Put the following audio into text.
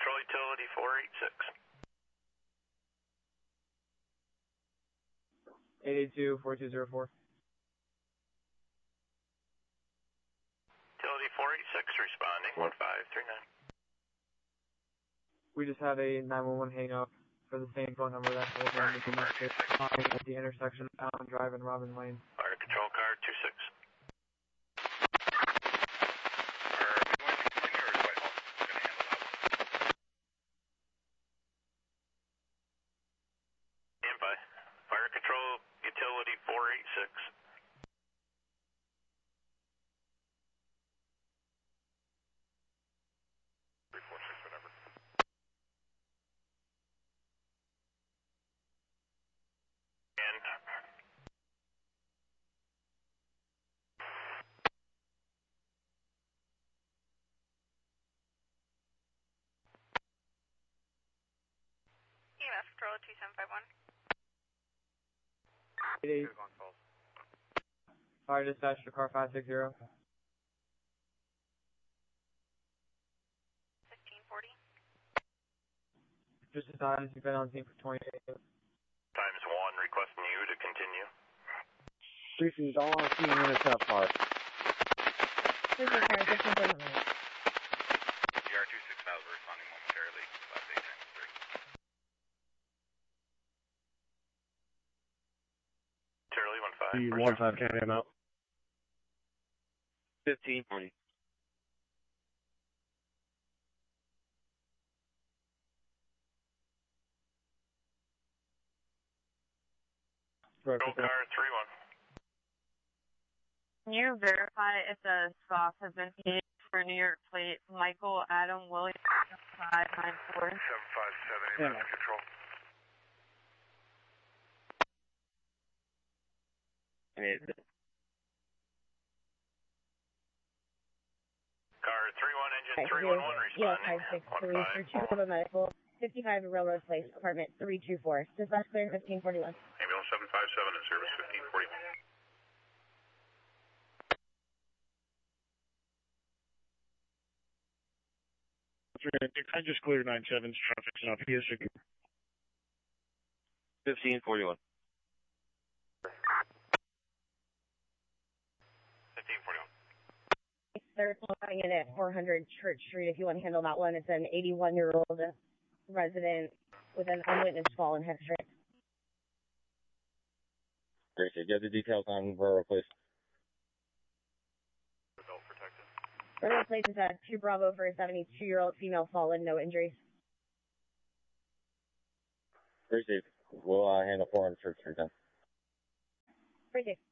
Control Utility 486. 882-4204. Utility 486 responding, 1539. We just had a 911 hang up for the same phone number that was on the domestic at the intersection of Allen Drive and Robin Lane. Fire Control Car 26. Standby. Fire Control Utility 486. EMS Control 2751. 88. Fire dispatch to car 560. 1540. Just advised you've been on scene for 20 days. Times 1 requesting you to continue. Briefings all on scene intercept park. This is Fire 1541. DR26 Alva responding momentarily. Last 8 times 3. Charlie 15. 15 can't out. 1540. Control Car 31. Can you verify if the stop has been paid for New York plate Michael Adam Williams 594? 757 EMS Control. Car 31 engine 311 responding. 563 for 2 medical 55 Railroad Place, apartment 324. Dispatch clear 1541. Ambulance 757 in service 1540. I just cleared 97's traffic stop. He is 1541. 1541. They're calling in at 400 Church Street if you want to handle that one. It's an 81-year-old resident with an unwitnessed fall and head strike. Great. Get the details on Railroad Place. Adult protected. Railroad Place is at 2 Bravo for a 72-year-old female fallen, no injuries. Great. We'll handle 400 Church Street then. Great.